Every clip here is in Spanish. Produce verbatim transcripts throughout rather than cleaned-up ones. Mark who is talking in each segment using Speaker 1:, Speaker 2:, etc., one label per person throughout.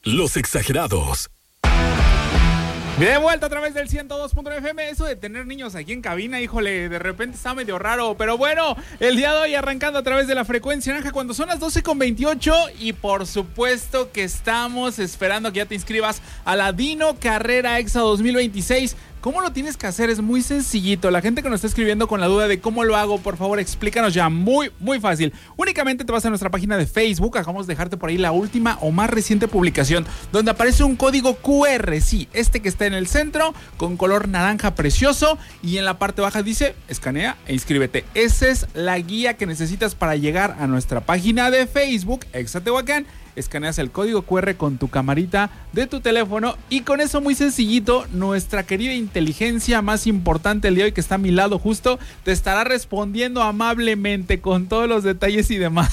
Speaker 1: Los Exagerados.
Speaker 2: De vuelta a través del ciento dos punto nueve F M. Eso de tener niños aquí en cabina, híjole, de repente está medio raro. Pero bueno, el día de hoy arrancando a través de la frecuencia naranja cuando son las doce con veintiocho. Y por supuesto que estamos esperando que ya te inscribas a la Dino Carrera Exa dos mil veintiséis. ¿Cómo lo tienes que hacer? Es muy sencillito. La gente que nos está escribiendo con la duda de cómo lo hago, por favor, explícanos ya. Muy, muy fácil. Únicamente te vas a nuestra página de Facebook. Acabamos de dejarte por ahí la última o más reciente publicación, donde aparece un código cu erre. Sí, este que está en el centro, con color naranja precioso. Y en la parte baja dice, escanea e inscríbete. Esa es la guía que necesitas para llegar a nuestra página de Facebook, Exa Tehuacán. Escaneas el código cu erre con tu camarita de tu teléfono y con eso muy sencillito, nuestra querida inteligencia más importante el día de hoy que está a mi lado justo, te estará respondiendo amablemente con todos los detalles y demás.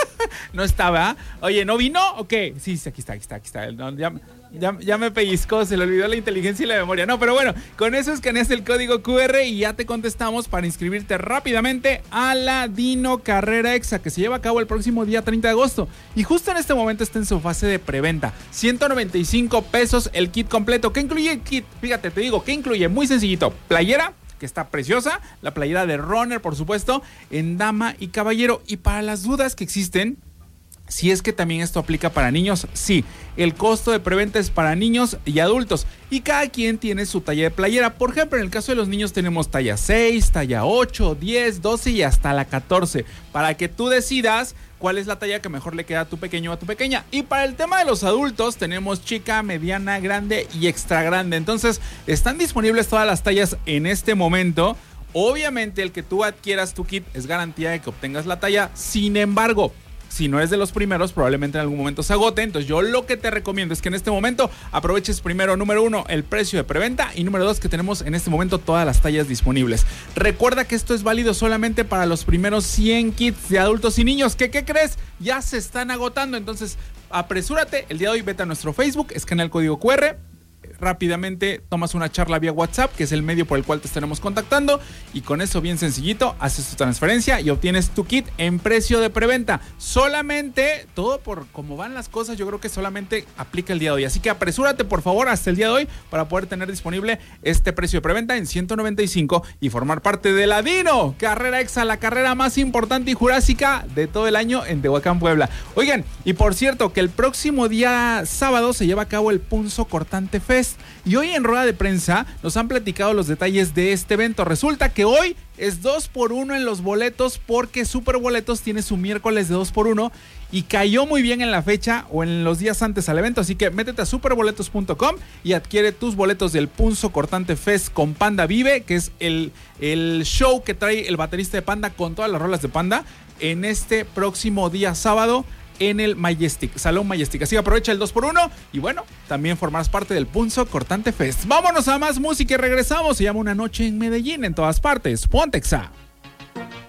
Speaker 2: No estaba, oye, ¿no vino o qué? Sí, sí, aquí está, aquí está, aquí está. No, ya, ya, ya me pellizcó, se le olvidó la inteligencia y la memoria. No, pero bueno, con eso escaneas el código cu erre y ya te contestamos para inscribirte rápidamente a la Dino Carrera Exa, que se lleva a cabo el próximo día treinta de agosto. Y justo en este momento está en su fase de preventa. ciento noventa y cinco pesos el kit completo. ¿Qué incluye el kit? Fíjate, te digo, ¿qué incluye? Muy sencillito. Playera, que está preciosa, la playera de runner, por supuesto, en dama y caballero. Y para las dudas que existen, si es que también esto aplica para niños, sí, el costo de preventa es para niños y adultos y cada quien tiene su talla de playera. Por ejemplo, en el caso de los niños tenemos talla seis, talla ocho, diez, doce y hasta la catorce, para que tú decidas cuál es la talla que mejor le queda a tu pequeño o a tu pequeña. Y para el tema de los adultos tenemos chica, mediana, grande y extra grande. Entonces están disponibles todas las tallas en este momento. Obviamente el que tú adquieras tu kit es garantía de que obtengas la talla. Sin embargo, si no es de los primeros, probablemente en algún momento se agote. Entonces yo lo que te recomiendo es que en este momento aproveches primero, número uno, el precio de preventa y número dos, que tenemos en este momento todas las tallas disponibles. Recuerda que esto es válido solamente para los primeros cien kits de adultos y niños. ¿Qué, qué crees? Ya se están agotando. Entonces apresúrate. El día de hoy vete a nuestro Facebook, escanea el código cu erre. Rápidamente tomas una charla vía WhatsApp, que es el medio por el cual te estaremos contactando, y con eso bien sencillito haces tu transferencia y obtienes tu kit en precio de preventa. Solamente, todo por cómo van las cosas, yo creo que solamente aplica el día de hoy, así que apresúrate por favor hasta el día de hoy para poder tener disponible este precio de preventa en ciento noventa y cinco y formar parte de la Dino Carrera Exa, la carrera más importante y jurásica de todo el año en Tehuacán, Puebla. Oigan, y por cierto que el próximo día sábado se lleva a cabo el Punzo Cortante Fest. Y hoy en rueda de prensa nos han platicado los detalles de este evento. Resulta que hoy es dos por uno en los boletos porque Super Boletos tiene su miércoles de dos por uno y cayó muy bien en la fecha o en los días antes al evento. Así que métete a super boletos punto com y adquiere tus boletos del Punzo Cortante Fest con Panda Vive, que es el, el show que trae el baterista de Panda con todas las rolas de Panda en este próximo día sábado en el Majestic, Salón Majestic. Así que aprovecha el dos por uno y bueno, también formarás parte del Punzo Cortante Fest. Vámonos a más música y regresamos. Se llama Una Noche en Medellín, en todas partes. Ponte Exa.